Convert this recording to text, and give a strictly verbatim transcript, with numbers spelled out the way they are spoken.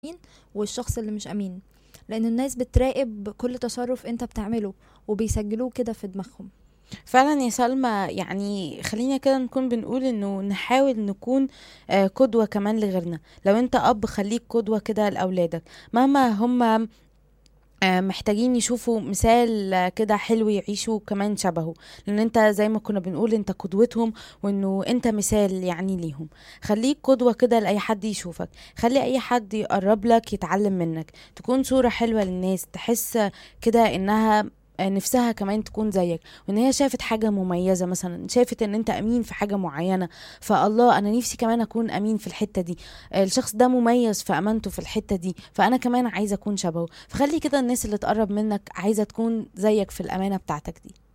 الأمين والشخص اللي مش أمين، لأن الناس بتراقب كل تصرف انت بتعمله وبيسجلوه كده في دماغهم. فعلا يا سلمى، يعني خلينا كده نكون بنقول انه نحاول نكون آه، قدوة كمان لغيرنا. لو انت اب خليك قدوة كده لأولادك مهما هم آه، محتاجين يشوفوا مثال آه، كده حلو يعيشوا كمان شبهه، لان انت زي ما كنا بنقول انت قدوتهم، وانه انت مثال يعني ليهم. خليك قدوة كده لأي حد يشوفك، خلي اي حد يقرب لك يتعلم منك، تكون صورة حلوة للناس تحس كده انها آه، نفسها كمان تكون زيك، وان هي شافت حاجة مميزة، مثلا شافت ان انت امين في حاجة معينة، فالله انا نفسي كمان اكون امين في الحتة دي. آه، الشخص ده مميز في امانته في الحتة دي، فانا كمان عايزة اكون شبهه. فخلي كده الناس اللي تقرب منك عايزة تكون زيك في الأمانة بتاعتك دي.